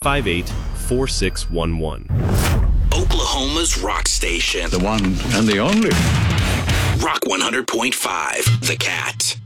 58 4611. Oklahoma's rock station. The one and the only. Rock 100.5, The Cat.